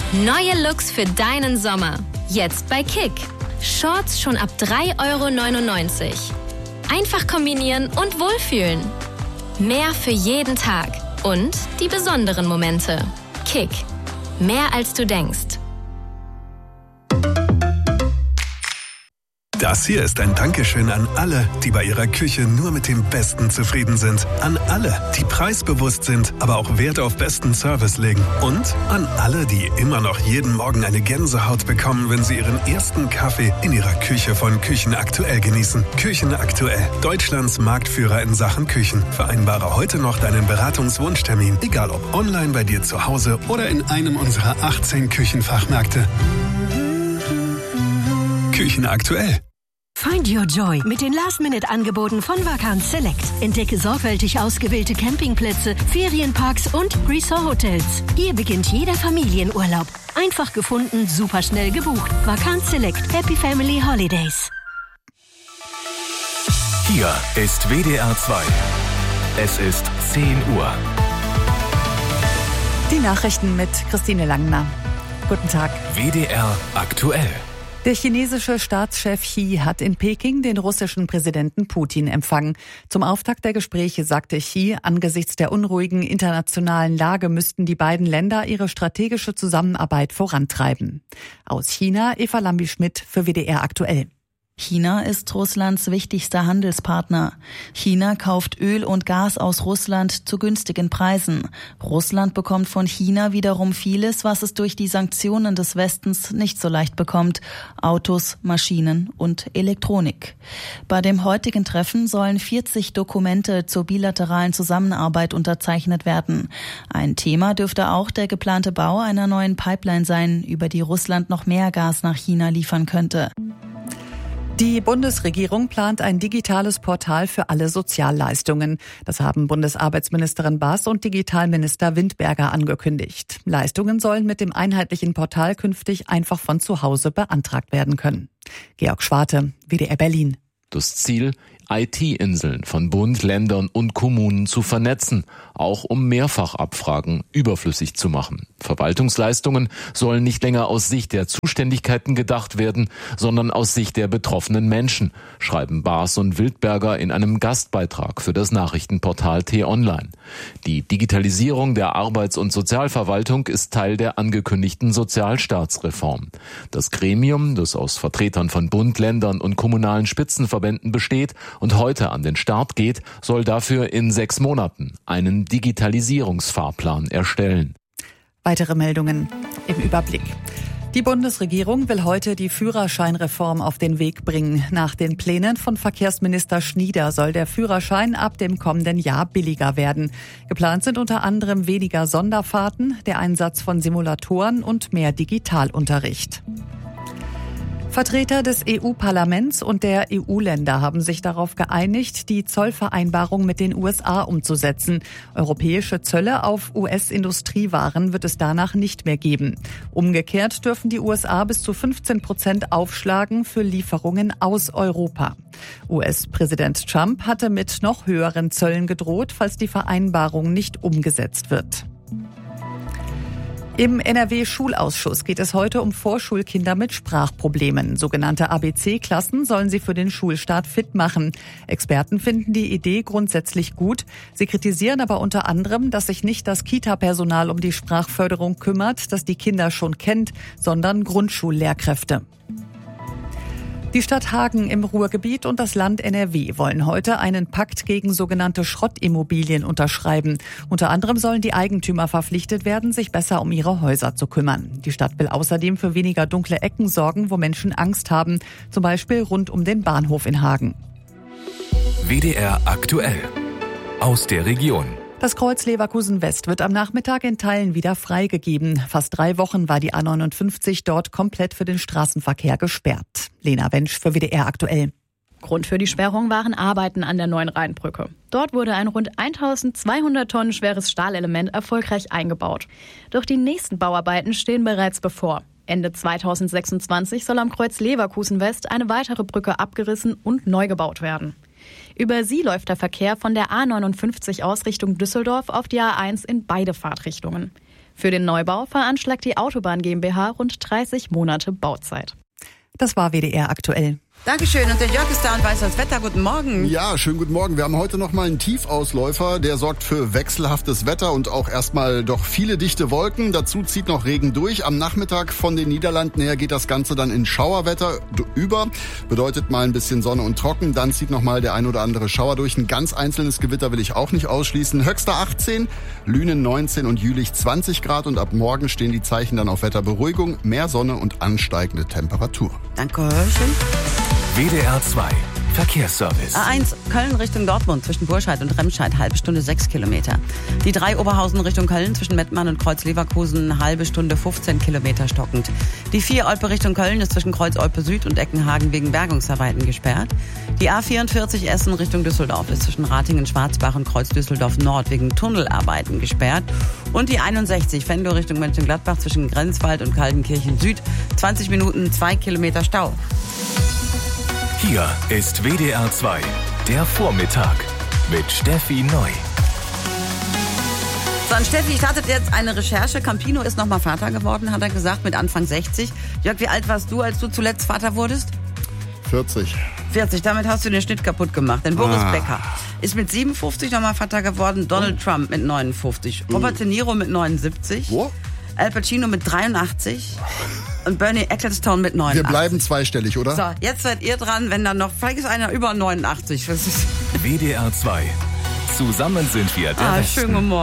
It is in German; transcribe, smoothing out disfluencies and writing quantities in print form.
Neue Looks für deinen Sommer. Jetzt bei Kick. Shorts schon ab 3,99 €. Einfach kombinieren und wohlfühlen. Mehr für jeden Tag. Und die besonderen Momente. Kick. Mehr als du denkst. Das hier ist ein Dankeschön an alle, die bei ihrer Küche nur mit dem Besten zufrieden sind. An alle, die preisbewusst sind, aber auch Wert auf besten Service legen. Und an alle, die immer noch jeden Morgen eine Gänsehaut bekommen, wenn sie ihren ersten Kaffee in ihrer Küche von Küchen Aktuell genießen. Küchen Aktuell, Deutschlands Marktführer in Sachen Küchen. Vereinbare heute noch deinen Beratungswunschtermin, egal ob online bei dir zu Hause oder in einem unserer 18 Küchenfachmärkte. Küchen Aktuell. Find your joy mit den Last-Minute-Angeboten von Vacanz Select. Entdecke sorgfältig ausgewählte Campingplätze, Ferienparks und Resort-Hotels. Hier beginnt jeder Familienurlaub. Einfach gefunden, super schnell gebucht. Vacanz Select. Happy Family Holidays. Hier ist WDR 2. Es ist 10 Uhr. Die Nachrichten mit Christine Langner. Guten Tag. WDR aktuell. Der chinesische Staatschef Xi hat in Peking den russischen Präsidenten Putin empfangen. Zum Auftakt der Gespräche sagte Xi, angesichts der unruhigen internationalen Lage müssten die beiden Länder ihre strategische Zusammenarbeit vorantreiben. Aus China, Eva Lambi-Schmidt für WDR aktuell. China ist Russlands wichtigster Handelspartner. China kauft Öl und Gas aus Russland zu günstigen Preisen. Russland bekommt von China wiederum vieles, was es durch die Sanktionen des Westens nicht so leicht bekommt. Autos, Maschinen und Elektronik. Bei dem heutigen Treffen sollen 40 Dokumente zur bilateralen Zusammenarbeit unterzeichnet werden. Ein Thema dürfte auch der geplante Bau einer neuen Pipeline sein, über die Russland noch mehr Gas nach China liefern könnte. Die Bundesregierung plant ein digitales Portal für alle Sozialleistungen. Das haben Bundesarbeitsministerin Baas und Digitalminister Windberger angekündigt. Leistungen sollen mit dem einheitlichen Portal künftig einfach von zu Hause beantragt werden können. Georg Schwarte, WDR Berlin. Das Ziel, IT-Inseln von Bund, Ländern und Kommunen zu vernetzen, auch um Mehrfachabfragen überflüssig zu machen. Verwaltungsleistungen sollen nicht länger aus Sicht der Zuständigkeiten gedacht werden, sondern aus Sicht der betroffenen Menschen, schreiben Baas und Wildberger in einem Gastbeitrag für das Nachrichtenportal T-Online. Die Digitalisierung der Arbeits- und Sozialverwaltung ist Teil der angekündigten Sozialstaatsreform. Das Gremium, das aus Vertretern von Bund, Ländern und kommunalen Spitzenverbänden besteht und heute an den Start geht, soll dafür in 6 Monaten einen Digitalisierungsfahrplan erstellen. Weitere Meldungen im Überblick. Die Bundesregierung will heute die Führerscheinreform auf den Weg bringen. Nach den Plänen von Verkehrsminister Schnieder soll der Führerschein ab dem kommenden Jahr billiger werden. Geplant sind unter anderem weniger Sonderfahrten, der Einsatz von Simulatoren und mehr Digitalunterricht. Vertreter des EU-Parlaments und der EU-Länder haben sich darauf geeinigt, die Zollvereinbarung mit den USA umzusetzen. Europäische Zölle auf US-Industriewaren wird es danach nicht mehr geben. Umgekehrt dürfen die USA bis zu 15% aufschlagen für Lieferungen aus Europa. US-Präsident Trump hatte mit noch höheren Zöllen gedroht, falls die Vereinbarung nicht umgesetzt wird. Im NRW-Schulausschuss geht es heute um Vorschulkinder mit Sprachproblemen. Sogenannte ABC-Klassen sollen sie für den Schulstart fit machen. Experten finden die Idee grundsätzlich gut. Sie kritisieren aber unter anderem, dass sich nicht das Kita-Personal um die Sprachförderung kümmert, das die Kinder schon kennt, sondern Grundschullehrkräfte. Die Stadt Hagen im Ruhrgebiet und das Land NRW wollen heute einen Pakt gegen sogenannte Schrottimmobilien unterschreiben. Unter anderem sollen die Eigentümer verpflichtet werden, sich besser um ihre Häuser zu kümmern. Die Stadt will außerdem für weniger dunkle Ecken sorgen, wo Menschen Angst haben, zum Beispiel rund um den Bahnhof in Hagen. WDR aktuell. Aus der Region. Das Kreuz Leverkusen West wird am Nachmittag in Teilen wieder freigegeben. Fast 3 Wochen war die A59 dort komplett für den Straßenverkehr gesperrt. Lena Wensch für WDR aktuell. Grund für die Sperrung waren Arbeiten an der neuen Rheinbrücke. Dort wurde ein rund 1200 Tonnen schweres Stahlelement erfolgreich eingebaut. Doch die nächsten Bauarbeiten stehen bereits bevor. Ende 2026 soll am Kreuz Leverkusen West eine weitere Brücke abgerissen und neu gebaut werden. Über sie läuft der Verkehr von der A59 aus Richtung Düsseldorf auf die A1 in beide Fahrtrichtungen. Für den Neubau veranschlagt die Autobahn GmbH rund 30 Monate Bauzeit. Das war WDR aktuell. Dankeschön. Und der Jörg ist da und weiß das Wetter. Guten Morgen. Ja, schönen guten Morgen. Wir haben heute noch mal einen Tiefausläufer. Der sorgt für wechselhaftes Wetter und auch erstmal doch viele dichte Wolken. Dazu zieht noch Regen durch. Am Nachmittag von den Niederlanden her geht das Ganze dann in Schauerwetter über. Bedeutet mal ein bisschen Sonne und trocken. Dann zieht noch mal der ein oder andere Schauer durch. Ein ganz einzelnes Gewitter will ich auch nicht ausschließen. Höchster 18, Lünen 19 und Jülich 20 Grad. Und ab morgen stehen die Zeichen dann auf Wetterberuhigung, mehr Sonne und ansteigende Temperatur. Danke, Hörchen. WDR 2 Verkehrsservice. A1 Köln Richtung Dortmund zwischen Burscheid und Remscheid, halbe Stunde 6 Kilometer. Die 3 Oberhausen Richtung Köln zwischen Mettmann und Kreuz Leverkusen, halbe Stunde 15 Kilometer stockend. Die 4 Olpe Richtung Köln ist zwischen Kreuz Olpe Süd und Eckenhagen wegen Bergungsarbeiten gesperrt. Die A44 Essen Richtung Düsseldorf ist zwischen Ratingen, Schwarzbach und Kreuz Düsseldorf Nord wegen Tunnelarbeiten gesperrt. Und die 61 Venlo Richtung Mönchengladbach zwischen Grenzwald und Kaltenkirchen Süd, 20 Minuten, 2 Kilometer Stau. Hier ist WDR 2, der Vormittag mit Steffi Neu. So, und Steffi startet jetzt eine Recherche. Campino ist nochmal Vater geworden, hat er gesagt, mit Anfang 60. Jörg, wie alt warst du, als du zuletzt Vater wurdest? 40. 40, damit hast du den Schnitt kaputt gemacht. Denn Boris Becker ist mit 57 nochmal Vater geworden, Donald Trump mit 59, Robert De Niro mit 79, Al Pacino mit 83 und Bernie Ecclestone mit 89. Wir bleiben zweistellig, oder? So, jetzt seid ihr dran, wenn dann noch, vielleicht ist einer über 89. WDR 2. Zusammen sind wir der Besten. Schönen Humor.